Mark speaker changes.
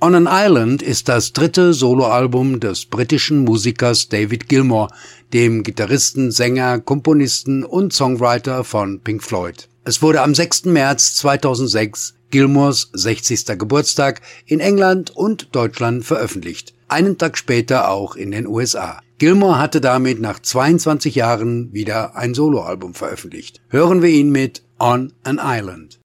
Speaker 1: On an Island ist das dritte Soloalbum des britischen Musikers David Gilmour, dem Gitarristen, Sänger, Komponisten und Songwriter von Pink Floyd. Es wurde am 6. März 2006, Gilmours 60. Geburtstag, in England und Deutschland veröffentlicht. Einen Tag später auch in den USA. Gilmour hatte damit nach 22 Jahren wieder ein Soloalbum veröffentlicht. Hören wir ihn mit On an Island.